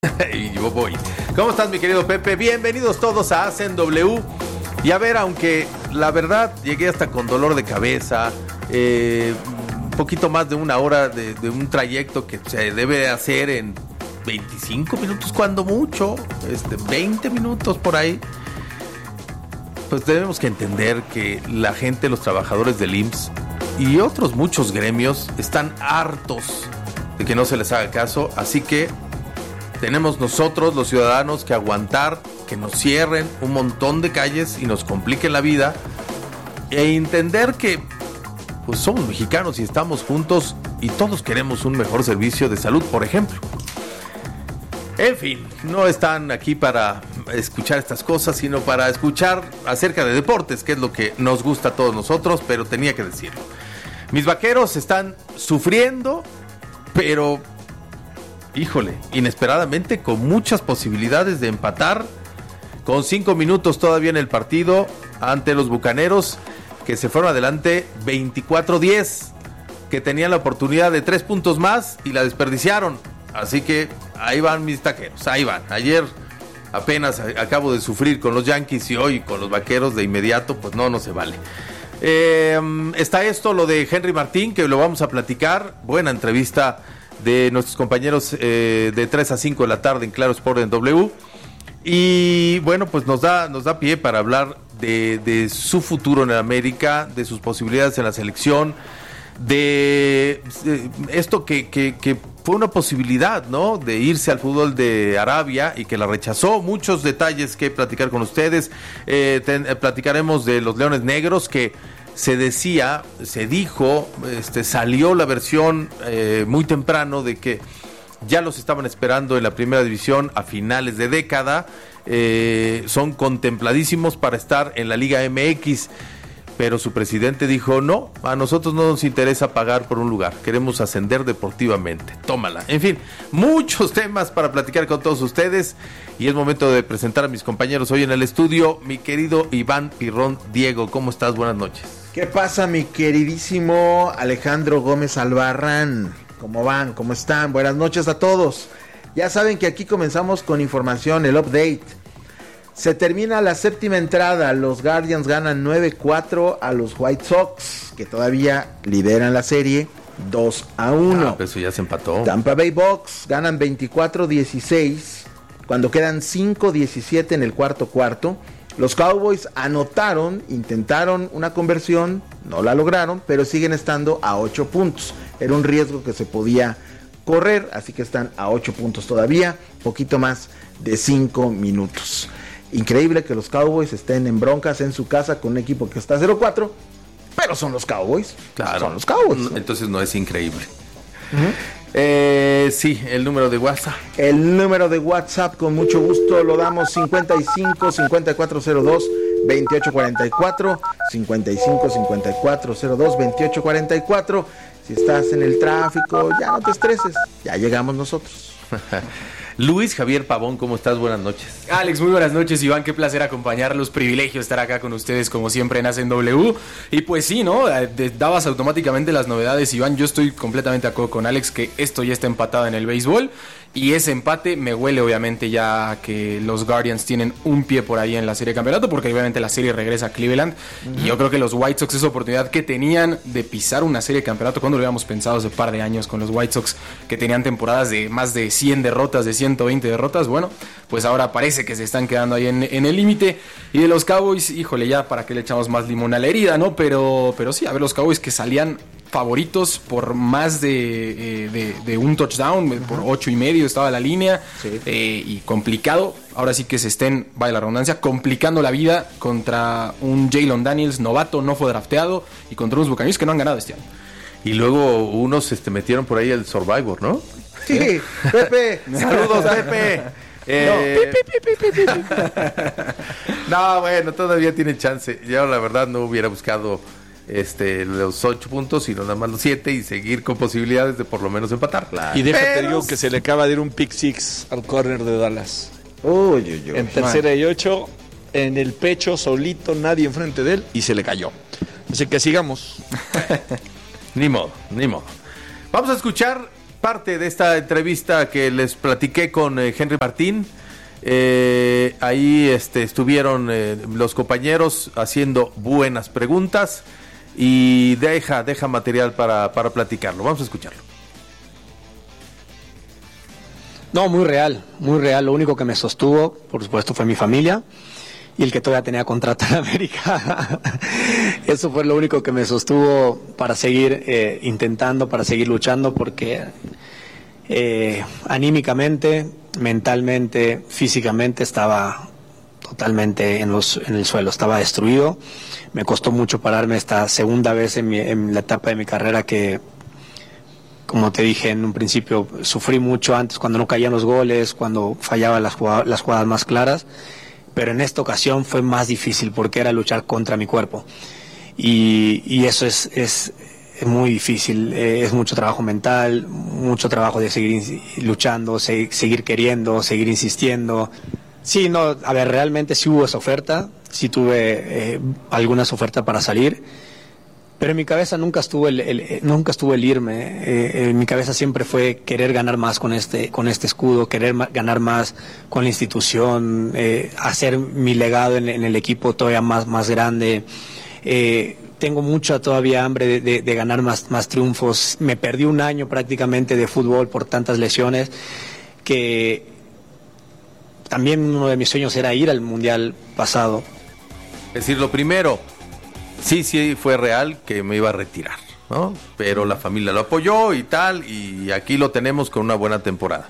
Y yo voy. ¿Cómo estás, mi querido Pepe? Bienvenidos todos a Hacen W. Y a ver, aunque la verdad llegué hasta con dolor de cabeza, un poquito más de una hora de un trayecto que se debe hacer en 25 minutos, cuando mucho, 20 minutos por ahí. Pues tenemos que entender que la gente, los trabajadores del IMSS y otros muchos gremios están hartos de que no se les haga caso, así que tenemos nosotros, los ciudadanos, que aguantar que nos cierren un montón de calles y nos compliquen la vida, e entender que pues somos mexicanos y estamos juntos y todos queremos un mejor servicio de salud, por ejemplo. En fin, no están aquí para escuchar estas cosas, sino para escuchar acerca de deportes, que es lo que nos gusta a todos nosotros, pero tenía que decirlo. Mis vaqueros están sufriendo, pero híjole, inesperadamente, con muchas posibilidades de empatar, con 5 minutos todavía en el partido, ante los Bucaneros, que se fueron adelante 24-10, que tenían la oportunidad de 3 puntos más y la desperdiciaron. Así que ahí van mis taqueros, ahí van. Ayer apenas acabo de sufrir con los Yankees y hoy con los Vaqueros de inmediato, pues no se vale. Está esto, lo de Henry Martín, que lo vamos a platicar. Buena entrevista de nuestros compañeros de 3 a 5 de la tarde en Claro Sport en W. Y bueno, pues nos da pie para hablar de su futuro en el América, de sus posibilidades en la selección, de esto que fue una posibilidad, ¿no?, de irse al fútbol de Arabia y que la rechazó. Muchos detalles que platicar con ustedes. Platicaremos de los Leones Negros, que se dijo, salió la versión muy temprano de que ya los estaban esperando en la primera división a finales de década. Son contempladísimos para estar en la Liga MX, pero su presidente dijo: no, a nosotros no nos interesa pagar por un lugar, queremos ascender deportivamente, tómala. En fin, muchos temas para platicar con todos ustedes, y es momento de presentar a mis compañeros hoy en el estudio. Mi querido Iván Pirrón Diego, ¿cómo estás? Buenas noches. ¿Qué pasa, mi queridísimo Alejandro Gómez Albarrán? ¿Cómo van? ¿Cómo están? Buenas noches a todos. Ya saben que aquí comenzamos con información, el update. Se termina la séptima entrada. Los Guardians ganan 9-4 a los White Sox, que todavía lideran la serie 2-1. Eso ya se empató. Tampa Bay Bucks ganan 24-16 cuando quedan 5-17 en el cuarto. Los Cowboys intentaron una conversión, no la lograron, pero siguen estando a 8 puntos. Era un riesgo que se podía correr, así que están a 8 puntos todavía, poquito más de 5 minutos. Increíble que los Cowboys estén en broncas en su casa con un equipo que está 0-4, pero son los Cowboys. Claro, son los Cowboys. Entonces no es increíble. Sí, el número de WhatsApp. El número de WhatsApp, con mucho gusto lo damos: 55-5402-2844, 55-5402-2844. Si estás en el tráfico, ya no te estreses, ya llegamos nosotros. Luis Javier Pavón, ¿cómo estás? Buenas noches. Alex, muy buenas noches, Iván, qué placer acompañarlos, privilegio estar acá con ustedes como siempre en Hacen W. Y pues sí, ¿no? Dabas automáticamente las novedades, Iván. Yo estoy completamente de acuerdo con Alex que esto ya está empatado en el béisbol, y ese empate me huele obviamente ya que los Guardians tienen un pie por ahí en la serie de campeonato, porque obviamente la serie regresa a Cleveland. Y yo creo que los White Sox, esa oportunidad que tenían de pisar una serie de campeonato, cuando lo habíamos pensado hace un par de años con los White Sox, que tenían temporadas de más de 100 derrotas, de 120 derrotas, bueno, pues ahora parece que se están quedando ahí en el límite. Y de los Cowboys, híjole, ya para qué le echamos más limón a la herida, ¿no? Pero sí, a ver, los Cowboys que salían favoritos por más de un touchdown, por 8.5 estaba la línea, sí. Y complicado, ahora sí que se estén, vaya la redundancia, complicando la vida contra un Jalen Daniels novato, no fue drafteado, y contra unos Buccaneers que no han ganado este año. Y luego unos metieron por ahí el Survivor, ¿no? Sí, Pepe. Saludos, Pepe. No, bueno, todavía tiene chance. Yo la verdad no hubiera buscado los 8 puntos, sino nada más los 7, y seguir con posibilidades de por lo menos empatar. Claro. Y déjate digo que se le acaba de ir un pick six al corner de Dallas. En tercera y 8, en el pecho, solito, nadie enfrente de él, y se le cayó. Así que sigamos. Ni modo. Vamos a escuchar parte de esta entrevista que les platiqué con Henry Martín. Ahí estuvieron los compañeros haciendo buenas preguntas y deja material para platicarlo. Vamos a escucharlo. No, muy real. Lo único que me sostuvo, por supuesto, fue mi familia y el que todavía tenía contrato en América. Eso fue lo único que me sostuvo para seguir intentando, para seguir luchando, porque anímicamente, mentalmente, físicamente estaba totalmente en el suelo, estaba destruido. Me costó mucho pararme esta segunda vez en la etapa de mi carrera que, como te dije en un principio, sufrí mucho antes cuando no caían los goles, cuando fallaban las jugadas más claras, pero en esta ocasión fue más difícil porque era luchar contra mi cuerpo y eso es muy difícil, es mucho trabajo mental, mucho trabajo de seguir luchando, seguir queriendo, seguir insistiendo. Sí, no, a ver, realmente sí hubo esa oferta, sí tuve algunas ofertas para salir, pero en mi cabeza nunca estuvo el irme. En mi cabeza siempre fue querer ganar más con este escudo, querer ganar más con la institución, hacer mi legado en el equipo todavía más grande. Tengo mucha todavía hambre de ganar más triunfos. Me perdí un año prácticamente de fútbol por tantas lesiones que también uno de mis sueños era ir al Mundial pasado. Es decir, lo primero, sí fue real que me iba a retirar, ¿no? Pero la familia lo apoyó y tal, y aquí lo tenemos con una buena temporada.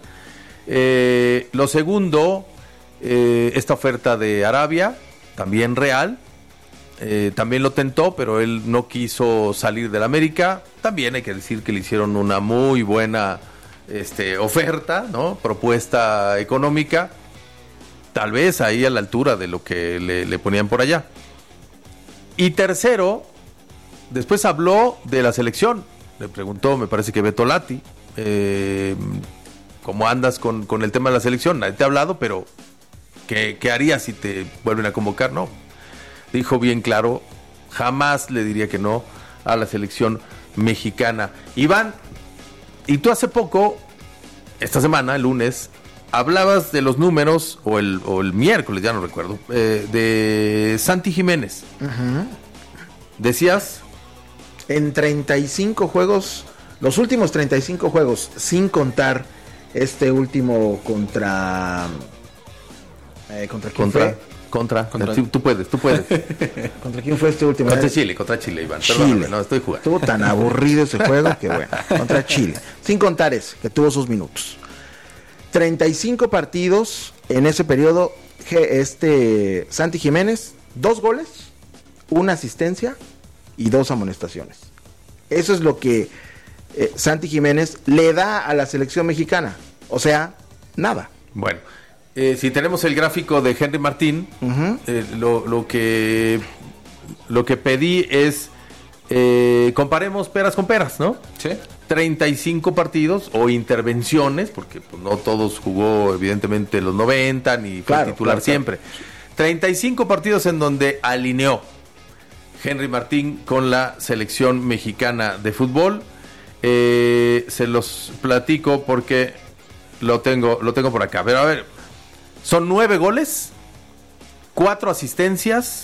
Lo segundo, esta oferta de Arabia, también real. También lo tentó, pero él no quiso salir del América. También hay que decir que le hicieron una muy buena oferta, ¿no? Propuesta económica, tal vez ahí a la altura de lo que le ponían por allá. Y tercero, después habló de la selección. Le preguntó, me parece que Beto Lati, ¿cómo andas con el tema de la selección? Nadie te ha hablado, pero ¿qué harías si te vuelven a convocar? No. Dijo bien claro, jamás le diría que no a la selección mexicana. Iván, y tú hace poco, esta semana, el lunes, hablabas de los números, o el miércoles, ya no recuerdo, de Santi Jiménez. Uh-huh. Decías... En 35 juegos, los últimos 35 juegos, sin contar este último contra ¿quién fue? Contra. Tú puedes. ¿Contra quién fue este último? Contra Chile, Iván. Perdóname, no, estoy jugando. Estuvo tan aburrido ese juego que bueno, contra Chile. Sin contar ese, que tuvo sus minutos. 35 partidos en ese periodo, Santi Jiménez, 2 goles, 1 asistencia y 2 amonestaciones. Eso es lo que Santi Jiménez le da a la selección mexicana. O sea, nada. Bueno. Si tenemos el gráfico de Henry Martín, uh-huh. Lo que pedí es comparemos peras con peras, ¿no? Sí. 35 partidos o intervenciones, porque pues, no todos jugó evidentemente los 90 ni fue titular siempre. 35 partidos en donde alineó Henry Martín con la selección mexicana de fútbol. Se los platico porque lo tengo por acá. Pero a ver, son 9 goles, 4 asistencias,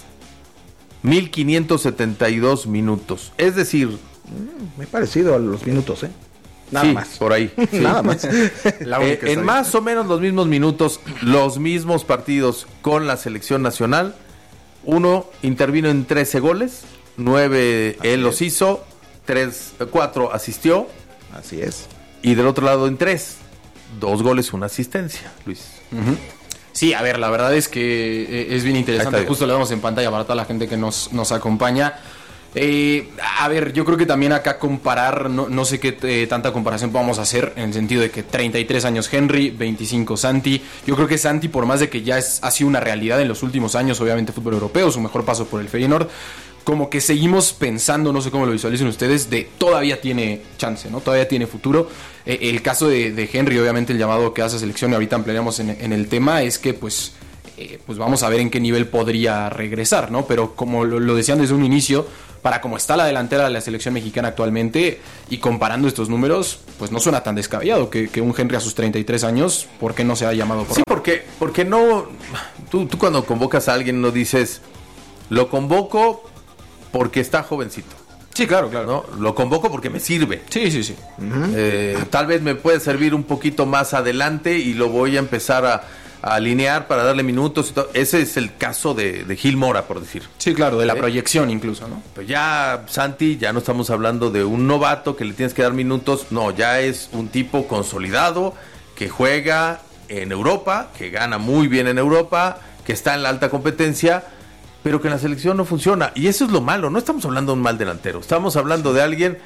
1572 minutos. Es decir, muy parecido a los minutos, Nada más. Por ahí. Sí. Nada más. En más o menos los mismos minutos, los mismos partidos con la selección nacional. Uno intervino en 13 goles, 9 él los hizo, 4 asistió. Así es. Y del otro lado en 3, 2 goles, 1 asistencia, Luis. Uh-huh. Sí, a ver, la verdad es que es bien interesante. Justo lo vemos en pantalla para toda la gente que nos acompaña. A ver, yo creo que también acá comparar, no sé qué tanta comparación podamos hacer, en el sentido de que 33 años Henry, 25 Santi. Yo creo que Santi, por más de que ya ha sido una realidad en los últimos años, obviamente fútbol europeo, su mejor paso por el Feyenoord, como que seguimos pensando, no sé cómo lo visualicen ustedes, de todavía tiene chance, ¿no? Todavía tiene futuro. El caso de Henry, obviamente el llamado que hace a selección, y ahorita ampliaremos en el tema, es que pues vamos a ver en qué nivel podría regresar, ¿no? Pero como lo decían desde un inicio, para cómo está la delantera de la selección mexicana actualmente y comparando estos números, pues no suena tan descabellado que un Henry a sus 33 años, ¿por qué no se ha llamado por Sí, porque no, tú cuando convocas a alguien no dices, lo convoco porque está jovencito. Sí, claro. ¿No? Lo convoco porque me sirve. Sí. Tal vez me puede servir un poquito más adelante y lo voy a empezar a alinear para darle minutos y todo. Ese es el caso de Gil Mora, por decir. Sí, claro, de la proyección incluso, ¿no? Pues ya, Santi, ya no estamos hablando de un novato que le tienes que dar minutos. No, ya es un tipo consolidado que juega en Europa, que gana muy bien en Europa, que está en la alta competencia, pero que en la selección no funciona. Y eso es lo malo. No estamos hablando de un mal delantero. Estamos hablando de alguien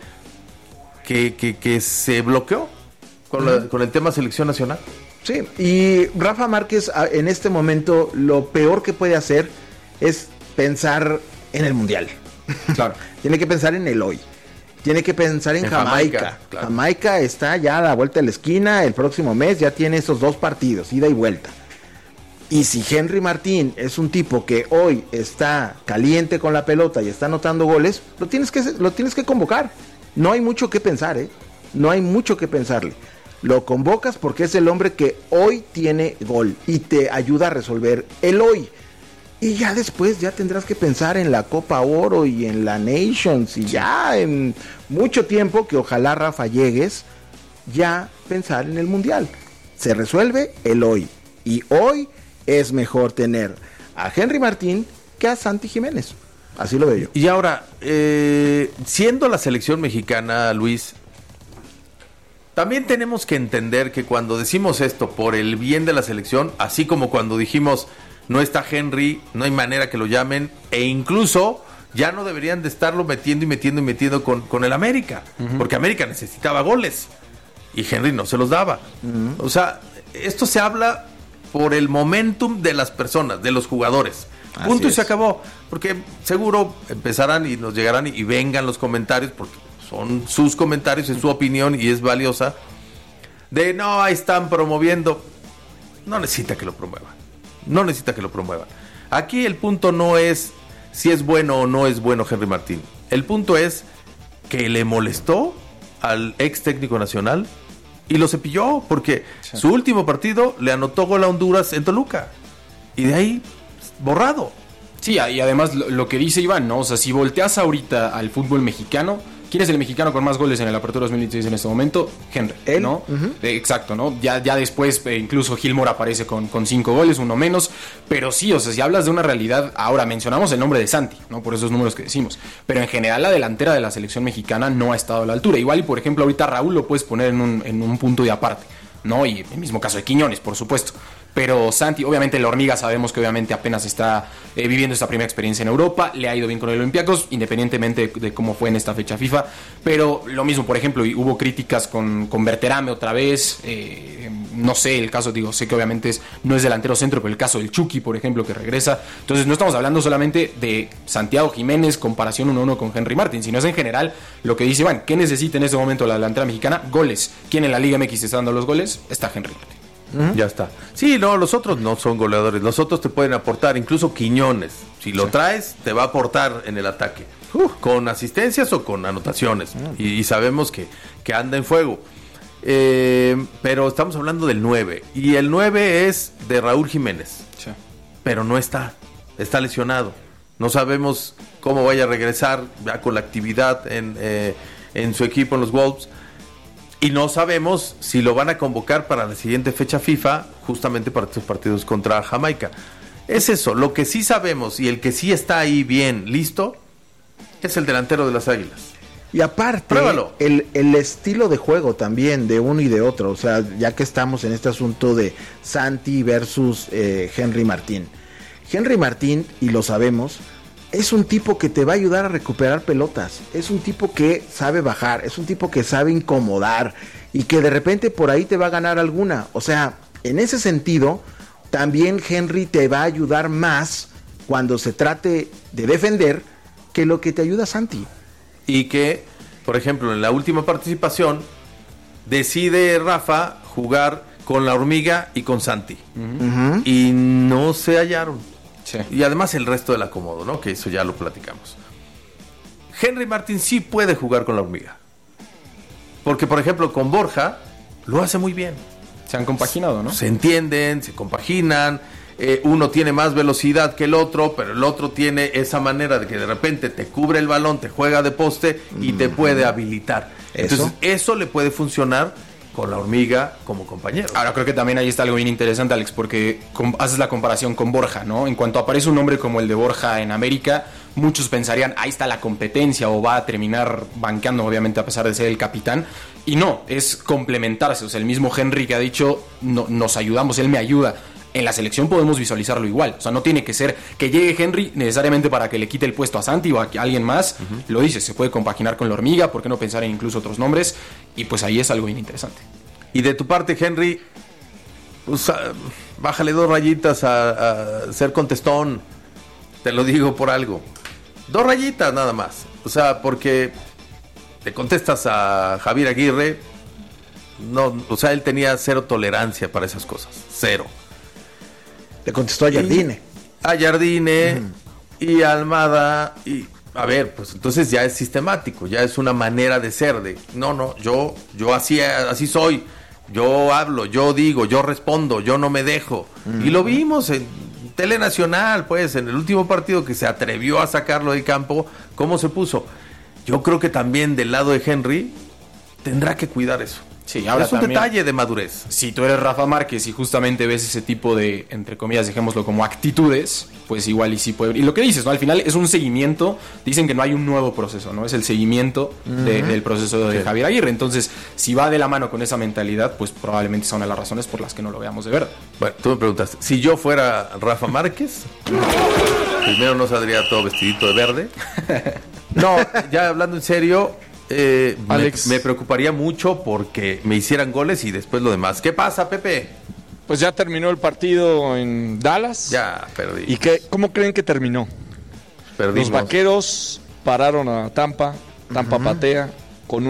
que se bloqueó con el tema selección nacional. Sí, y Rafa Márquez en este momento lo peor que puede hacer es pensar en el Mundial. Claro. Tiene que pensar en el hoy. Tiene que pensar en Jamaica. Claro. Jamaica está ya a la vuelta de la esquina. El próximo mes ya tiene esos 2 partidos, ida y vuelta. Y si Henry Martín es un tipo que hoy está caliente con la pelota y está anotando goles, lo tienes que convocar. No hay mucho que pensar, No hay mucho que pensarle. Lo convocas porque es el hombre que hoy tiene gol y te ayuda a resolver el hoy. Y ya después ya tendrás que pensar en la Copa Oro y en la Nations y ya en mucho tiempo que ojalá, Rafa, llegues, ya pensar en el Mundial. Se resuelve el hoy. Y hoy es mejor tener a Henry Martín que a Santi Jiménez. Así lo veo yo. Y ahora, siendo la selección mexicana, Luis, también tenemos que entender que cuando decimos esto por el bien de la selección, así como cuando dijimos no está Henry, no hay manera que lo llamen, e incluso ya no deberían de estarlo metiendo con el América, porque América necesitaba goles y Henry no se los daba. O sea, esto se habla por el momentum de las personas, de los jugadores. Punto y se acabó. Porque seguro empezarán y nos llegarán y vengan los comentarios, porque son sus comentarios, es su opinión y es valiosa. De no, ahí están promoviendo. No necesita que lo promuevan. No necesita que lo promuevan. Aquí el punto no es si es bueno o no es bueno Henry Martín. El punto es que le molestó al ex técnico nacional y lo cepilló, porque su último partido le anotó gol a Honduras en Toluca. Y de ahí, borrado. Sí, y además lo que dice Iván, ¿no? O sea, si volteas ahorita al fútbol mexicano, ¿quién es el mexicano con más goles en el Apertura 2016 en este momento? Henry, ¿él? ¿no? Exacto, ¿no? Ya después incluso Gil Mora aparece con 5 goles, uno menos. Pero sí, o sea, si hablas de una realidad, ahora mencionamos el nombre de Santi, ¿no? Por esos números que decimos. Pero en general la delantera de la selección mexicana no ha estado a la altura. Igual, y por ejemplo, ahorita Raúl lo puedes poner en un punto de aparte, ¿no? Y el mismo caso de Quiñones, por supuesto. Pero Santi, obviamente la Hormiga sabemos que obviamente apenas está viviendo esta primera experiencia en Europa, le ha ido bien con el Olympiacos, independientemente de cómo fue en esta fecha FIFA, pero lo mismo, por ejemplo, hubo críticas con Berterame otra vez, no sé, el caso, digo, sé que obviamente no es delantero centro, pero el caso del Chucky, por ejemplo, que regresa, entonces no estamos hablando solamente de Santiago Jiménez, comparación 1-1 con Henry Martín, sino es en general lo que dice Iván, ¿qué necesita en este momento la delantera mexicana? Goles. ¿Quién en la Liga MX está dando los goles? Está Henry Martín. Ya está. Sí, no, los otros no son goleadores. Los otros te pueden aportar, incluso Quiñones. Si lo traes, te va a aportar en el ataque. Con asistencias o con anotaciones. Y sabemos que anda en fuego. Pero estamos hablando del 9. Y el 9 es de Raúl Jiménez. Sí. Pero no está. Está lesionado. No sabemos cómo vaya a regresar ya con la actividad en su equipo, en los Wolves. Y no sabemos si lo van a convocar para la siguiente fecha FIFA, justamente para estos partidos contra Jamaica. Es eso, lo que sí sabemos y el que sí está ahí bien listo, es el delantero de las Águilas. Y aparte, el estilo de juego también de uno y de otro, o sea, ya que estamos en este asunto de Santi versus Henry Martín. Henry Martín, y lo sabemos, es un tipo que te va a ayudar a recuperar pelotas, es un tipo que sabe bajar, es un tipo que sabe incomodar y que de repente por ahí te va a ganar alguna. O sea, en ese sentido, también Henry te va a ayudar más cuando se trate de defender que lo que te ayuda Santi. Y que, por ejemplo, en la última participación, decide Rafa jugar con la Hormiga y con Santi. Y no se hallaron. Sí. Y además el resto del acomodo, ¿no? Que eso ya lo platicamos. Henry Martín sí puede jugar con la Hormiga. Porque, por ejemplo, con Borja lo hace muy bien. Se han compaginado, ¿no? Se entienden, se compaginan. Uno tiene más velocidad que el otro, pero el otro tiene esa manera de que de repente te cubre el balón, te juega de poste y te puede habilitar. Entonces, eso le puede funcionar con la hormiga como compañero. Ahora creo que también ahí está algo bien interesante, Alex, porque haces la comparación con Borja, ¿no? En cuanto aparece un nombre como el de Borja en América, muchos pensarían, ahí está la competencia o va a terminar banqueando, obviamente, a pesar de ser el capitán. Y no, es complementarse. O sea, el mismo Henry que ha dicho, no, nos ayudamos, él me ayuda. En la selección podemos visualizarlo igual. O sea, no tiene que ser que llegue Henry necesariamente para que le quite el puesto a Santi o a alguien más. Lo dice, se puede compaginar con la hormiga, ¿por qué no pensar en incluso otros nombres? Y pues ahí es algo bien interesante. Y de tu parte, Henry, pues, bájale 2 rayitas a ser contestón. Te lo digo por algo. 2 rayitas nada más. O sea, porque te contestas a Javier Aguirre. No, o sea, él tenía 0 tolerancia para esas cosas. 0. Le contestó a Jardine. Y a Almada. Y a ver, pues entonces ya es sistemático, ya es una manera de ser. Yo así soy. Yo hablo, yo digo, yo respondo, yo no me dejo. Y lo vimos en Telenacional, pues, en el último partido que se atrevió a sacarlo del campo, cómo se puso. Yo creo que también del lado de Henry tendrá que cuidar eso. Sí, ahora es un también, detalle de madurez. Si tú eres Rafa Márquez y justamente ves ese tipo de, entre comillas, dejémoslo como actitudes, pues igual y sí puede. Y lo que dices, ¿no? Al final es un seguimiento. Dicen que no hay un nuevo proceso, ¿no? Es el seguimiento del proceso de Javier Aguirre. Entonces, si va de la mano con esa mentalidad, pues probablemente son las razones por las que no lo veamos de verdad. Bueno, tú me preguntas, si yo fuera Rafa Márquez, primero no saldría todo vestidito de verde. No, ya hablando en serio, Alex, me preocuparía mucho porque me hicieran goles y después lo demás. ¿Qué pasa, Pepe? Pues ya terminó el partido en Dallas. Ya perdí. ¿Y cómo creen que terminó? Perdimos. Los Vaqueros pararon a Tampa. Tampa patea con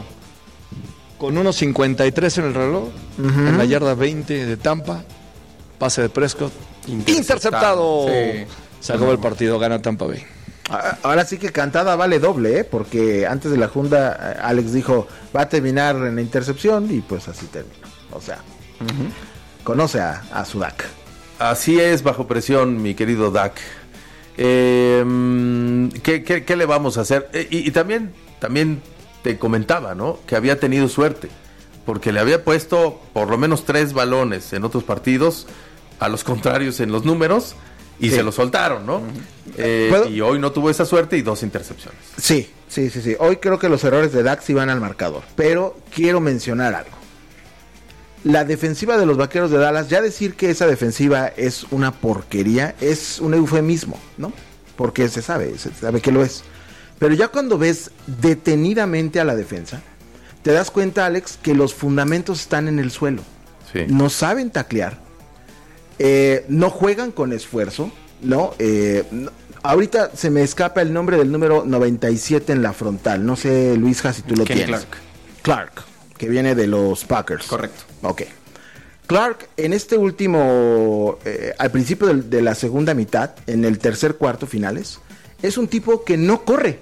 1:53 en el reloj. En la yarda 20 de Tampa. Pase de Prescott. Interceptado. Sí. Se acabó el partido, gana Tampa Bay. Ahora sí que cantada vale doble, porque antes de la junta Alex dijo va a terminar en la intercepción y pues así terminó. O sea, conoce a su Dak. Así es, bajo presión, mi querido Dak. ¿Qué le vamos a hacer? Y también te comentaba, ¿no? Que había tenido suerte, porque le había puesto por lo menos 3 balones en otros partidos a los contrarios en los números. Y se lo soltaron, ¿no? Y hoy no tuvo esa suerte y 2 intercepciones. Sí. Hoy creo que los errores de Dak sí van al marcador. Pero quiero mencionar algo. La defensiva de los Vaqueros de Dallas, ya decir que esa defensiva es una porquería, es un eufemismo, ¿no? Porque se sabe que lo es. Pero ya cuando ves detenidamente a la defensa, te das cuenta, Alex, que los fundamentos están en el suelo. Sí. No saben taclear. No juegan con esfuerzo, ¿no? Ahorita se me escapa el nombre del número 97 en la frontal. No sé, Luisja, si tú lo tienes. Clark, que viene de los Packers. Correcto. Ok. Clark, en este último, al principio de la segunda mitad, en el tercer cuarto finales, es un tipo que no corre.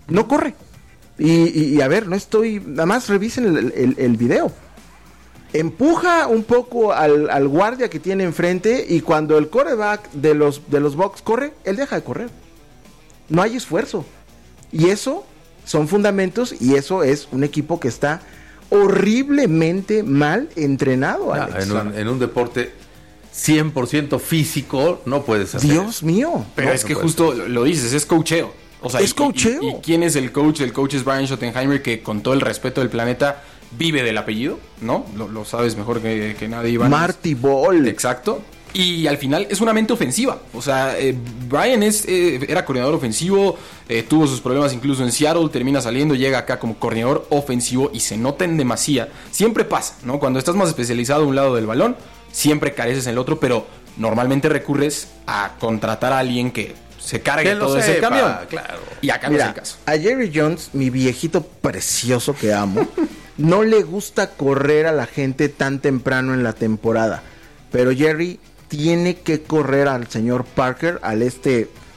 Y a ver, nada más revisen el video. Empuja un poco al guardia que tiene enfrente y cuando el quarterback de los Bucs corre, él deja de correr. No hay esfuerzo. Y eso son fundamentos y eso es un equipo que está horriblemente mal entrenado, Alex. En un deporte 100% físico no puedes hacer. Dios mío. Pero es que justo lo dices, es coacheo. O sea, es coacheo. ¿Y quién es el coach? El coach es Brian Schottenheimer, que con todo el respeto del planeta vive del apellido, ¿no? Lo sabes mejor que nadie, Iván. Marty Ball. Exacto. Y al final es una mente ofensiva. O sea, Brian era coordinador ofensivo, tuvo sus problemas incluso en Seattle, termina saliendo, llega acá como coordinador ofensivo y se nota en demasía. Siempre pasa, ¿no? Cuando estás más especializado a un lado del balón, siempre careces en el otro, pero normalmente recurres a contratar a alguien que se cargue todo ese camión. Claro. Y acá no es el caso. A Jerry Jones, mi viejito precioso que amo, no le gusta correr a la gente tan temprano en la temporada. Pero Jerry tiene que correr al señor Parker, al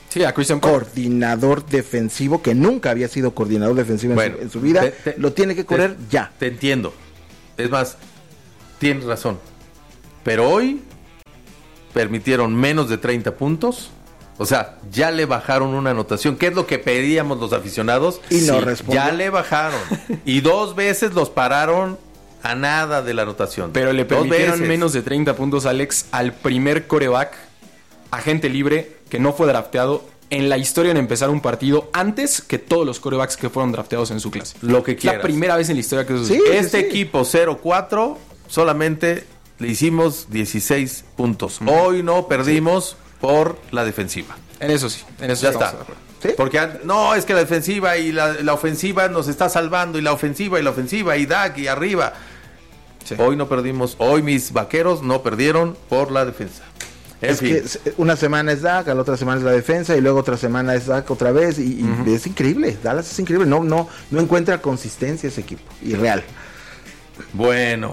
Sí, a Christian Ponder. Coordinador defensivo, que nunca había sido coordinador defensivo en su vida. Lo tiene que correr ya. Te entiendo. Es más, tienes razón. Pero hoy permitieron menos de 30 puntos. O sea, ya le bajaron una anotación. ¿Qué es lo que pedíamos los aficionados? Y no respondió. Ya le bajaron. Y 2 veces los pararon a nada de la anotación. Pero le permitieron menos de 30 puntos, Alex, al primer quarterback agente libre que no fue drafteado en la historia en empezar un partido antes que todos los quarterbacks que fueron drafteados en su clase. Lo que quieras. Es la primera vez en la historia que eso sucede. Equipo 0-4 solamente le hicimos 16 puntos. Hoy no perdimos por la defensiva. En eso sí. En eso ya está. ¿Sí? Porque no, es que la defensiva y la ofensiva nos está salvando, y la ofensiva y Dak y arriba. Sí. Hoy no perdimos. Hoy mis vaqueros no perdieron por la defensa. Es que una semana es Dak, a la otra semana es la defensa, y luego otra semana es Dak otra vez, y es increíble. Dallas es increíble, no encuentra consistencia ese equipo, irreal. Bueno,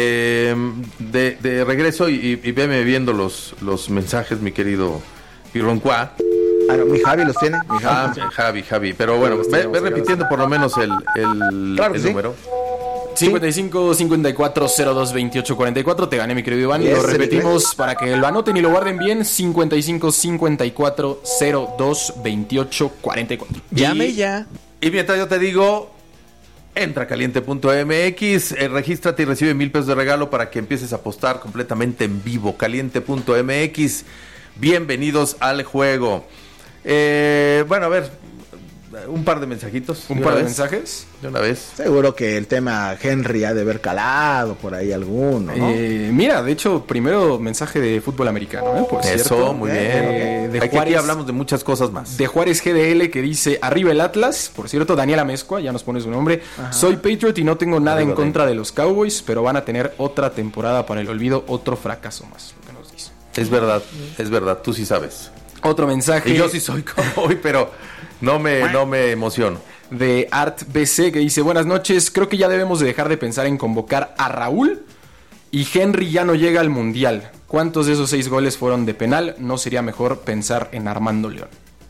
de regreso y veme viendo los mensajes, mi querido Pirroncuá. Mi Javi los tiene. Javi. Pero bueno, ve repitiendo por lo menos el número. 55 54 02 28 44. Te gané, mi querido Iván. Lo repetimos para que lo anoten y lo guarden bien. 55 54 02 28 44. Llame ya. Y mientras yo te digo, entra a caliente.mx, regístrate y recibe $1,000 de regalo para que empieces a apostar completamente en vivo. Caliente.mx. Bienvenidos al juego. Bueno, a ver, un par de mensajitos. ¿Un par de mensajes? De una vez. Seguro que el tema Henry ha de haber calado por ahí alguno, ¿no? Mira, de hecho, primero mensaje de fútbol americano, por eso, cierto. Muy bien. De Juárez, aquí hablamos de muchas cosas más. De Juárez GDL, que dice: arriba el Atlas. Por cierto, Daniela Mezcua, ya nos pone su nombre. Ajá. Soy Patriot y no tengo nada en contra de los Cowboys, pero van a tener otra temporada para el olvido, otro fracaso más, lo que nos dice. Es verdad, tú sí sabes. Otro mensaje. Y yo sí soy cowboy, pero no me emociono. De Art BC, que dice: buenas noches, creo que ya debemos de dejar de pensar en convocar a Raúl, y Henry ya no llega al Mundial. ¿Cuántos de esos 6 goles fueron de penal? ¿No sería mejor pensar en Armando León?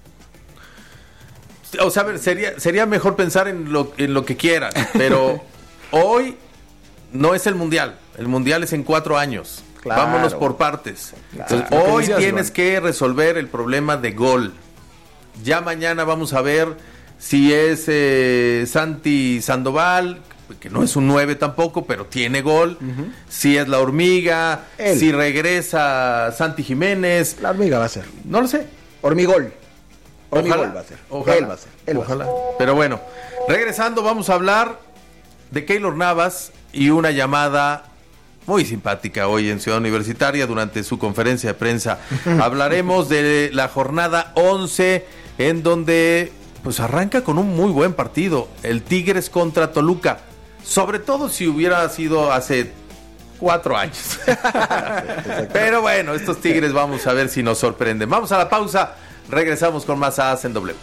O sea, a ver, sería mejor pensar en lo que quieran, pero hoy no es el Mundial. El Mundial es en 4 años. Claro, vámonos por partes. Claro. Entonces, hoy tienes que resolver el problema de gol. Ya mañana vamos a ver si es Santi Sandoval, que no es un 9 tampoco, pero tiene gol. Si es la hormiga, si regresa Santi Jiménez. La hormiga va a ser. No lo sé. Hormigol. Hormigol va a ser. Ojalá. Pero bueno, regresando vamos a hablar de Keylor Navas y una llamada muy simpática hoy en Ciudad Universitaria durante su conferencia de prensa. Hablaremos de la jornada 11, en donde pues arranca con un muy buen partido, el Tigres contra Toluca, sobre todo si hubiera sido hace 4 años. Pero bueno, estos Tigres vamos a ver si nos sorprenden. Vamos a la pausa, regresamos con más As en W.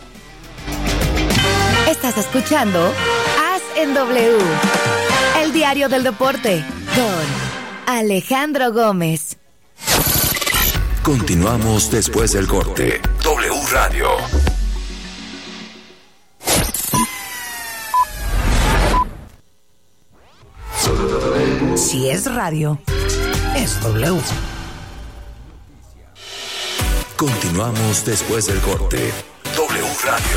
Estás escuchando As en W, el diario del deporte, con Alejandro Gómez. Continuamos después del corte. W Radio. Si es radio, es W. Continuamos después del corte. W Radio.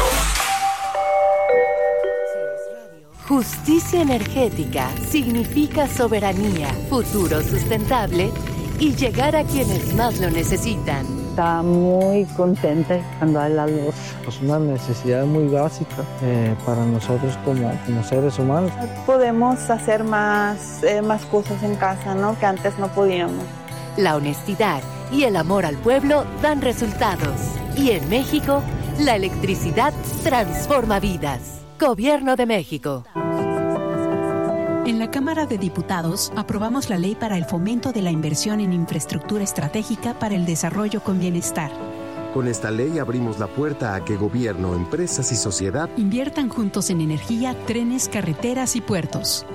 Justicia energética significa soberanía, futuro sustentable y llegar a quienes más lo necesitan. Está muy contenta cuando hay la luz. Es una necesidad muy básica para nosotros como seres humanos. Podemos hacer más cosas en casa, ¿no? Que antes no podíamos. La honestidad y el amor al pueblo dan resultados. Y en México, la electricidad transforma vidas. Gobierno de México. En la Cámara de Diputados aprobamos la ley para el fomento de la inversión en infraestructura estratégica para el desarrollo con bienestar. Con esta ley abrimos la puerta a que gobierno, empresas y sociedad inviertan juntos en energía, trenes, carreteras y puertos.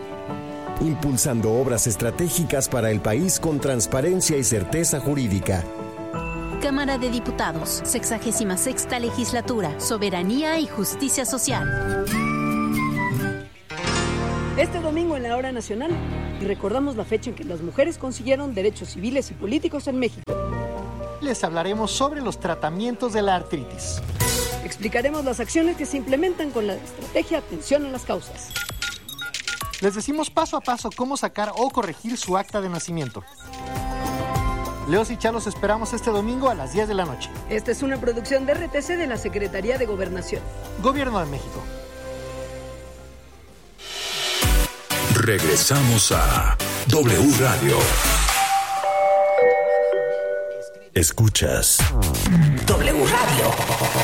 Impulsando obras estratégicas para el país con transparencia y certeza jurídica. Cámara de Diputados, 66ª Legislatura, Soberanía y Justicia Social. Este domingo en la Hora Nacional recordamos la fecha en que las mujeres consiguieron derechos civiles y políticos en México. Les hablaremos sobre los tratamientos de la artritis. Explicaremos las acciones que se implementan con la estrategia Atención a las Causas. Les decimos paso a paso cómo sacar o corregir su acta de nacimiento. Leos y Chalos esperamos este domingo a las 10 de la noche. Esta es una producción de RTC de la Secretaría de Gobernación. Gobierno de México. Regresamos a W Radio. Escuchas W Radio.